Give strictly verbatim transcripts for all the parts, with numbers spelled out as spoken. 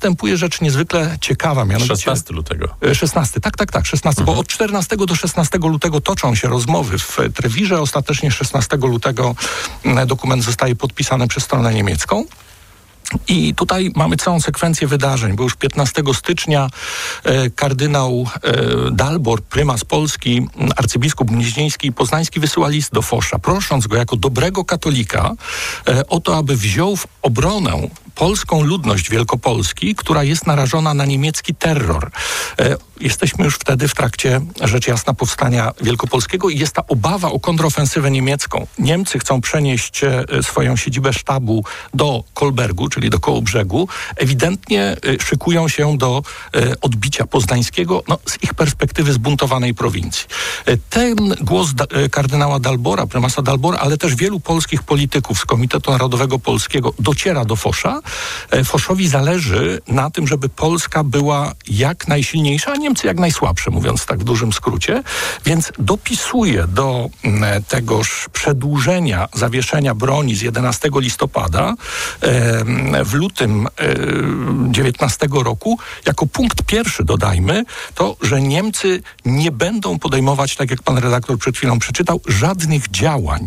następuje rzecz niezwykle ciekawa. Mianowicie szesnastego lutego. szesnastego, tak, tak, tak, szesnastego, mhm. bo od czternastego do szesnastego lutego toczą się rozmowy w Trewirze. Ostatecznie szesnastego lutego dokument zostaje podpisany przez stronę niemiecką. I tutaj mamy całą sekwencję wydarzeń, bo już piętnastego stycznia e, kardynał e, Dalbor, prymas Polski, arcybiskup gnieźnieński i poznański wysyła list do Fosza, prosząc go jako dobrego katolika e, o to, aby wziął w obronę polską ludność Wielkopolski, która jest narażona na niemiecki terror. E, jesteśmy już wtedy w trakcie, rzecz jasna, powstania wielkopolskiego i jest ta obawa o kontrofensywę niemiecką. Niemcy chcą przenieść e, swoją siedzibę sztabu do Kolbergu, czyli do Kołobrzegu. Ewidentnie e, szykują się do e, odbicia poznańskiego, no, z ich perspektywy zbuntowanej prowincji. E, ten głos da, e, kardynała Dalbora, prymasa Dalbora, ale też wielu polskich polityków z Komitetu Narodowego Polskiego dociera do Fosza. Foszowi zależy na tym, żeby Polska była jak najsilniejsza, a Niemcy jak najsłabsze, mówiąc tak w dużym skrócie. Więc dopisuje do tegoż przedłużenia zawieszenia broni z jedenastego listopada w lutym dziewiętnastego roku jako punkt pierwszy, dodajmy, to, że Niemcy nie będą podejmować, tak jak pan redaktor przed chwilą przeczytał, żadnych działań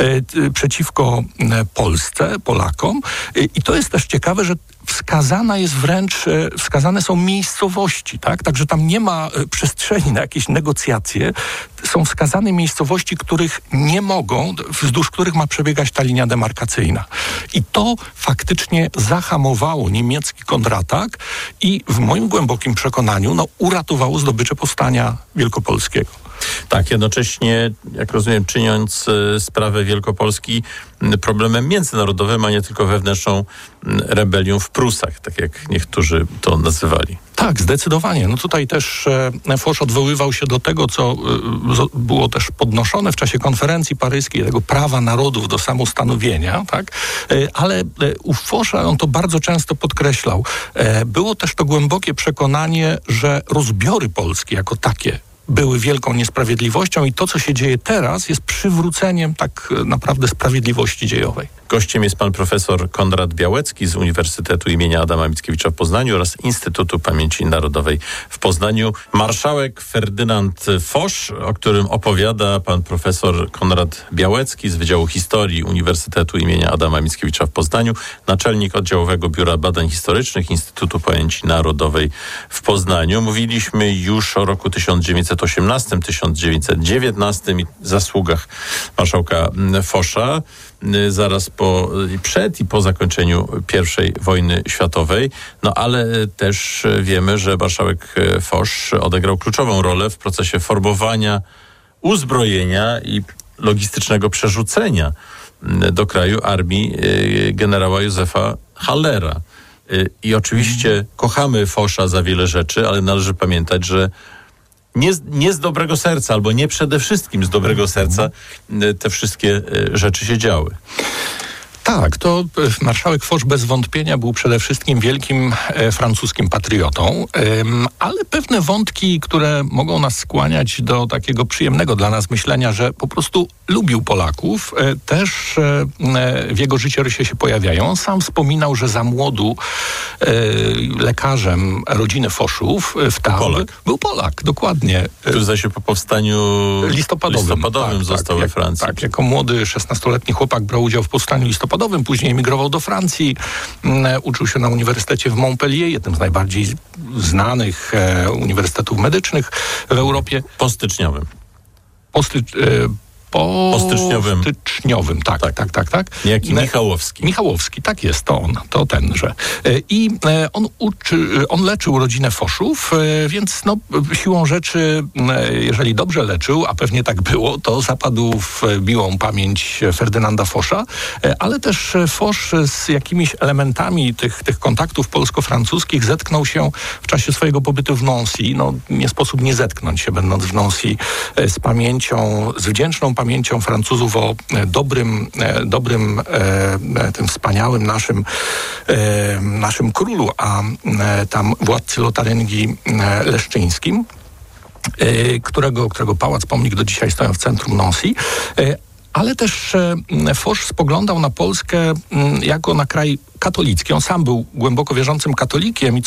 przeciwko Polsce, Polakom. I to jest też ciekawe, że wskazana jest wręcz, wskazane są miejscowości, tak? Także tam nie ma przestrzeni na jakieś negocjacje. Są wskazane miejscowości, których nie mogą, wzdłuż których ma przebiegać ta linia demarkacyjna. I to faktycznie zahamowało niemiecki kontratak i w moim głębokim przekonaniu, no, uratowało zdobycze powstania wielkopolskiego. Tak, jednocześnie, jak rozumiem, czyniąc y, sprawę Wielkopolski y, problemem międzynarodowym, a nie tylko wewnętrzną y, rebelią w Prusach, tak jak niektórzy to nazywali. Tak, zdecydowanie. No tutaj też e, Foch odwoływał się do tego, co e, z, było też podnoszone w czasie konferencji paryskiej, tego prawa narodów do samostanowienia, tak? E, ale e, u Focha on to bardzo często podkreślał. E, było też to głębokie przekonanie, że rozbiory Polski jako takie były wielką niesprawiedliwością i to, co się dzieje teraz, jest przywróceniem tak naprawdę sprawiedliwości dziejowej. Gościem jest pan profesor Konrad Białecki z Uniwersytetu imienia Adama Mickiewicza w Poznaniu oraz Instytutu Pamięci Narodowej w Poznaniu. Marszałek Ferdynand Foch, o którym opowiada pan profesor Konrad Białecki z Wydziału Historii Uniwersytetu imienia Adama Mickiewicza w Poznaniu, naczelnik Oddziałowego Biura Badań Historycznych Instytutu Pamięci Narodowej w Poznaniu. Mówiliśmy już o roku tysiąc dziewięćset osiemnastym, tysiąc dziewięćset dziewiętnastym i zasługach marszałka Focha. Zaraz po, przed i po zakończeniu pierwszej wojny światowej. No ale też wiemy, że marszałek Foch odegrał kluczową rolę w procesie formowania uzbrojenia i logistycznego przerzucenia do kraju armii generała Józefa Hallera. I oczywiście kochamy Focha za wiele rzeczy, ale należy pamiętać, że Nie z, nie z dobrego serca, albo nie przede wszystkim z dobrego serca te wszystkie rzeczy się działy. Tak, to marszałek Foch bez wątpienia był przede wszystkim wielkim e, francuskim patriotą, e, ale pewne wątki, które mogą nas skłaniać do takiego przyjemnego dla nas myślenia, że po prostu lubił Polaków, e, też e, w jego życiorysie się pojawiają. On sam wspominał, że za młodu e, lekarzem rodziny Fochów w Tarbes Polak. był Polak, dokładnie. Który zdaje się po powstaniu listopadowym, listopadowym tak, został tak, we Francji. Tak, jako młody szesnastoletni chłopak brał udział w powstaniu listopadowym. Później emigrował do Francji, um, uczył się na Uniwersytecie w Montpellier, jednym z najbardziej znanych e, uniwersytetów medycznych w Europie. Postyczniowym. Posty, e, po Postyczniowym. Styczniowym, tak, tak, tak, tak. tak. Niejaki Michałowski. Michałowski, tak jest, to on, to tenże. I on, uczy, on leczył rodzinę Fochów, więc no, siłą rzeczy, jeżeli dobrze leczył, a pewnie tak było, to zapadł w miłą pamięć Ferdynanda Focha, ale też Foch z jakimiś elementami tych, tych kontaktów polsko-francuskich zetknął się w czasie swojego pobytu w Nancy. No, nie sposób nie zetknąć się, będąc w Nancy, z pamięcią, z wdzięczną pamięcią Francuzów o dobrym, dobrym e, tym wspaniałym naszym, e, naszym królu, a e, tam władcy Lotaryngii e, Leszczyńskim, e, którego, którego pałac, pomnik do dzisiaj stoją w centrum Nancy. E, ale też e, Foch spoglądał na Polskę m, jako na kraj katolicki. On sam był głęboko wierzącym katolikiem i